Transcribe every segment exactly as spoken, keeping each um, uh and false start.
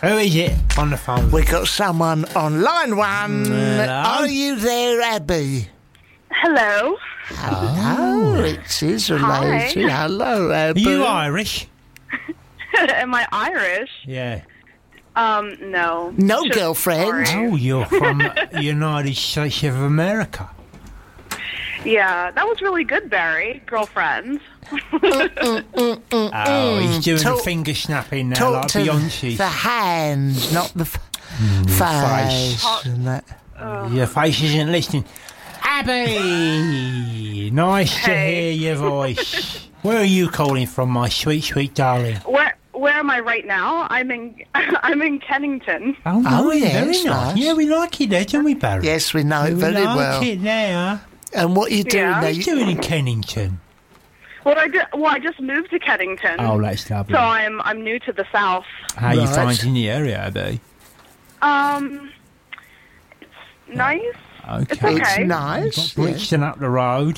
Who is it on the phone? We got someone on line one. Hello? Are you there, Abby? Hello. Hello, Oh. it is a Hi. lady. Hello, Are Abby. you Irish? Am I Irish? Yeah. Um, no. No Just girlfriend. sorry. Oh, you're from the United States of America. Yeah, that was really good, Barry. Girlfriend. Oh, he's doing Talk- the finger snapping now, Talk like to Beyonce. the hands, not the f- face. face. and that. Your face isn't listening. Abby! Nice to Hey. hear your voice. Where are you calling from, my sweet, sweet darling? Where Where am I right now? I'm in I'm in Kennington. Oh, Oh, nice, yes, very nice. nice. Yeah, we like it there, don't we, Barry? Yes, we know it we very like well. it there. And what are you doing Yeah. there? What are you doing in Kennington? Well, I did, well, I just moved to Kennington. Oh, that's lovely. So I'm I'm new to the South. How are you Right. finding the area, Abby? Um, it's nice. Okay. It's okay. It's You've nice. got Brixton up the road.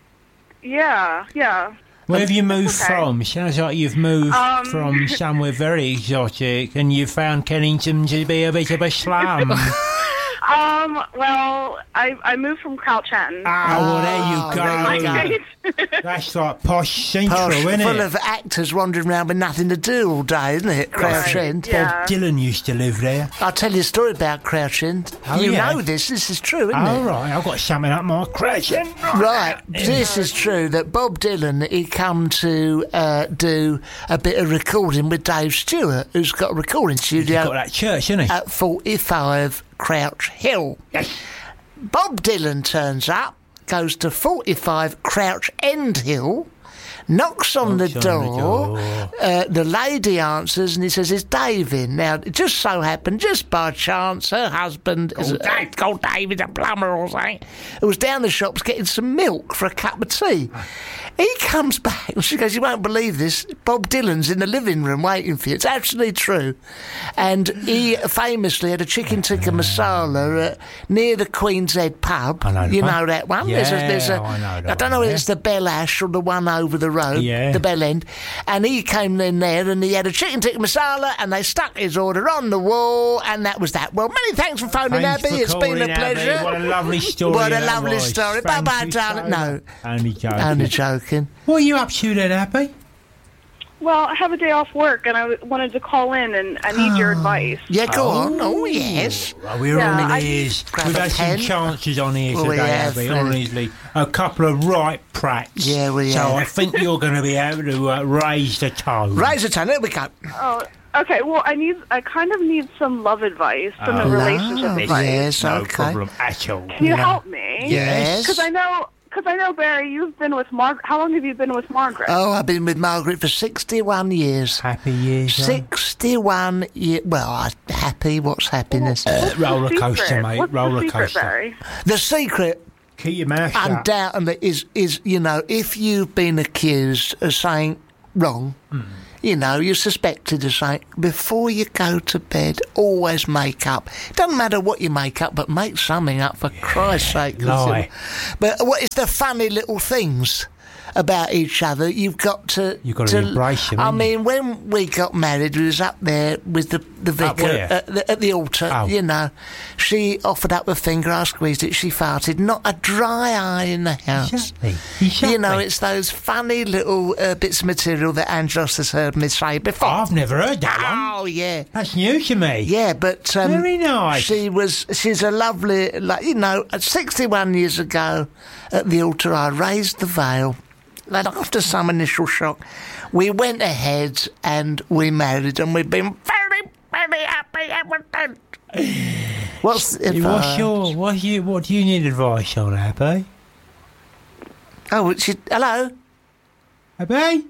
Yeah, yeah. Where have you moved okay. from? Sounds like you've moved Um, from somewhere very exotic and you found Kennington to be a bit of a slum. Um, well, I I moved from Crouch End. Oh, well, there there you you go. go. That's like posh central, Posh, isn't full it? of actors wandering around with nothing to do all day, isn't it? Crouch Right, End. yeah. Bob Dylan used to live there. I'll tell you a story about Crouch End. Oh, you yeah? know this. This is true, isn't All it? right, I've got something up my crescent. Right, this is true that Bob Dylan, he come to uh, do a bit of recording with Dave Stewart, who's got a recording He's studio got that church, hasn't he? at forty-five Crouch Hill. Bob Dylan turns up, goes to forty-five Crouch End Hill, knocks on, the, Knocks on the door, door. Uh, the lady answers and he says, "Is Dave in?" Now, it just so happened, just by chance, her husband, is a, Dave, called David, a plumber or something, who was down the shops getting some milk for a cup of tea. He comes back and she goes, "You won't believe this, Bob Dylan's in the living room waiting for you." It's absolutely true. And he famously had a chicken tikka masala uh, near the Queen's Head pub. I know the you pub. know that one? there's a, there's a, Yeah, I know that I don't know one, whether yeah. it's the Bell Ash or the one over the road, Yeah. the Bell End. And he came in there and he had a chicken tikka masala and they stuck his order on the wall and that was that. Well, many thanks for phoning, Thanks Abby. for It's been a calling, Abby. pleasure. What a lovely story. What a that lovely was. story. Thank Bye-bye, you darling. so No. much. Only joking. Only joking. What are you up to then, Abby? Well, I have a day off work, and I w- wanted to call in, and I need your advice. Yeah, go on. Oh, yes. Well, we're Yeah, all I- ears. Grab We've a had pen. some chances on here Well, we today, have, Abby, really. honestly. A couple of right prats. Yeah, we So have. I think you're going to be able to uh, raise the tone. Raise the tone. There we go. Oh, okay. Well, I need, I kind of need some love advice, some Oh. relationship Love, advice. yes, No okay. problem at all. Can you help me? Yes. Because I know, because I know, Barry, you've been with Margaret. How long have you been with Margaret? Oh, I've been with Margaret for sixty-one years. Happy years, huh? sixty-one years. Well, I, happy. What's happiness? What's the roller coaster, secret? mate, What's roller the secret, coaster. Barry? The secret, Keep your mouth shut. undoubtedly, is, is, you know, if you've been accused of saying wrong, you know, you're suspected of saying, before you go to bed, always make up. Doesn't matter what you make up, but make something up, for Christ's sake. lie. But what is the funny little things about each other? You've got to... You've got to embrace them, I haven't you? mean, when we got married, we was up there with the, the Up vicar where? at the, at the altar, Oh. you know. She offered up a finger, I squeezed it, she farted. Not a dry eye in the house. Exactly. Exactly. You know, it's those funny little uh, bits of material that Angelos has heard me say before. I've never heard that one. Oh, yeah. That's new to me. Yeah, but... Um, Very nice. She was... She's a lovely... Like, you know, at sixty-one years ago, at the altar, I raised the veil. And after some initial shock, we went ahead and we married, and we've been very, very happy ever since. What's the What's advice? your, what, you, what do you need advice on, Abby? Oh, she, hello? Abby?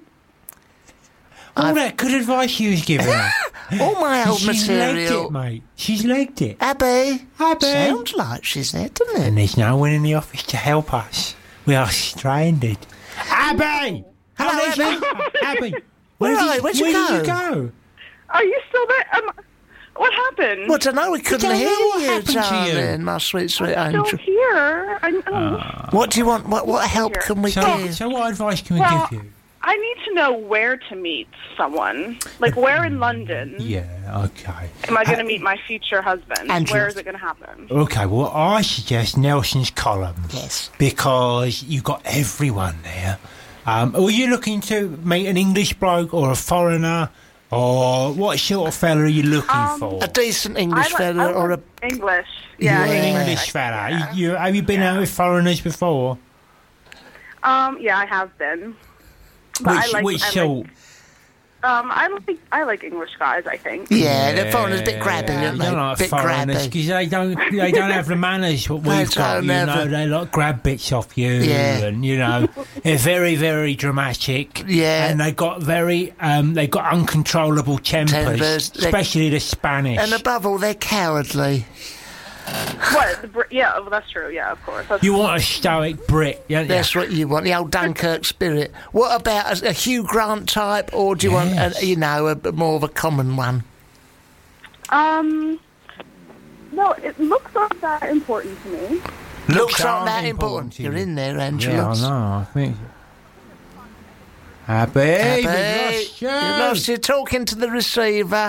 All I've- that good advice you was giving her. All my old She's legged material... it, mate. She's legged it. Abby? Abby? Sounds like she's there, doesn't it? And there's no one in the office to help us. We are stranded. Abby! Hello, How did Abby. you- Abby! Where Where, are did, you? Where'd you where go? did you go? Are you still there? Um, what happened? Well, I don't know, we couldn't don't hear know what you, happened to you. darling, my sweet, sweet I'm angel. still here. I know. What do you want? What, what help Here. can we So, give? so what advice can we Well, give you? I need to know where to meet someone. Like, where in London Yeah, okay. am I going to Uh, meet my future husband? Andrew. Where is it going to happen? Okay, well, I suggest Nelson's Column. Yes. Because you've got everyone there. Um, were you looking to meet an English bloke or a foreigner? Or what sort of fella are you looking Um, for? A decent English I like, fella I or a... like English. Yeah, You're an Yeah. English fella. You, you, have you been out with foreigners before? Um, yeah, I have been. But Which, I like, which I sort? Like, um, I like I like English guys. I think. Yeah, the foreigners a bit grabby, Yeah, aren't you they? don't like bit foreigners grabby. because they don't they don't have the manners what They we've got. don't You have know, the- they like grab bits off you, Yeah. and you know they're very very dramatic. Yeah. and they got very um they got uncontrollable tempers, Tempers, they- especially the Spanish. And above all, they're cowardly. What? The, Br- yeah, well, that's true. Yeah, of course. That's you want a stoic Brit, don't you? That's what you want, the old Dunkirk spirit. What about a, a Hugh Grant type, or do you want, Yes. a, you know, a, more of a common one? Um, no, it looks not that important to me. Looks like aren't that important important. to You're you. in there, Yeah, Angela. I know. I think. Happy, Happy, we've lost you. you lost you talking to the receiver.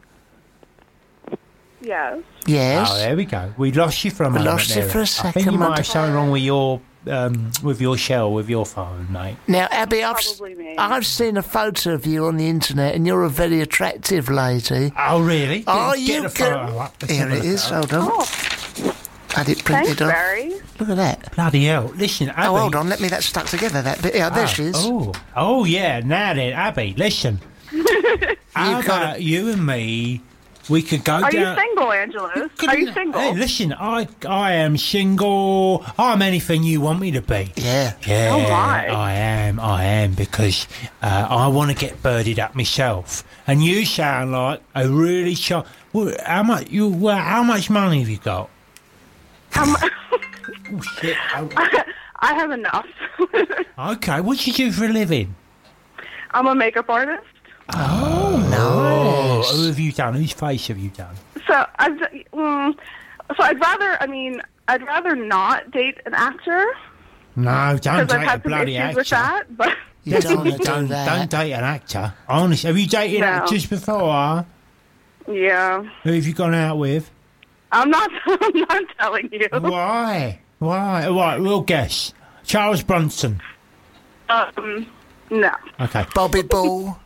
Yes. Yes. Oh, there we go. We lost you for a We moment. lost you there. for a I second, think you might mate. have something wrong with your um, with your shell, with your phone, mate. Now, Abby, I've, Probably me. I've seen a photo of you on the internet, and you're a very attractive lady. Oh, really? Are Get you the go- photo up. Let's Here have a it look. is. Hold on. Oh, Had it thanks, printed off. Barry. Look at that. Bloody hell! Listen, Abby. Oh, hold on. Let me. That's stuck together. That bit. Yeah, there Ah, she is. Oh, oh yeah. Now then, Abby, listen. How got about you and me? We could go Are you down. single, Angelus? Could Are you we- single? Hey, listen, I I am single. I'm anything you want me to be. Yeah. Yeah, Oh, my. I am, I am, because uh, I want to get birded up myself. And you sound like a really sharp. Well, how much you? Well, how much money have you got? Um, Oh shit! Oh, I have enough. okay, what do you do for a living? I'm a makeup artist. Oh, nice. Who have you done? Whose face have you done? So I've, d- mm, so I'd rather. I mean, I'd rather not date an actor No, don't because I've date a had some bloody issues actor. with that. But You don't Definitely want to do don't, that. don't date an actor. Honestly, have you dated No. actors before? yeah, Who have you gone out with? I'm not. I'm not telling you. Why? Why? Right, we'll guess. Charles Bronson. Um, no. Okay. Bobby Ball.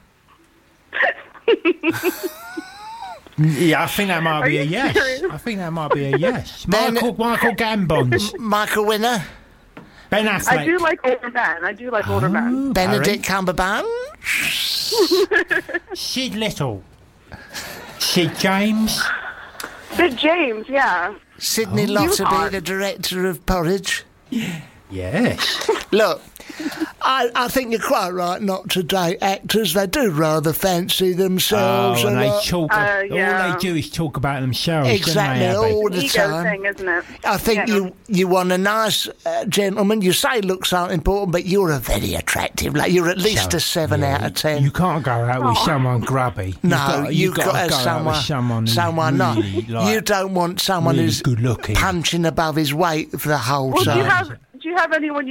Yeah, I think that might Are be a you yes. serious? I think that might be a yes. Then- Michael, Michael Gambons. Michael Winner. Ben Affleck. I do like older men. I do like older men. Oh, Benedict Harry. Cumberbatch. Sid Little. Sid James. Sid James, yeah. Sidney He was Lotterby, hot. the director of Porridge. Yes. Look, I, I think you're quite right not to date actors. They do rather fancy themselves Oh, a and they lot. talk. Uh, yeah. All they do is talk about themselves. don't Exactly, they, Abby? all the Ego time. thing, isn't it? I think Yeah. you you want a nice uh, gentleman. You say looks aren't important, but you're a very attractive. Like you're at least So, a seven yeah, out of ten. You can't go out with Oh. someone grubby. You've no, got, you've got, got, to to go have out with someone, someone, who's not. really, like, you don't want someone really who's good looking. punching above his weight for the whole Well, do time. you have do you have anyone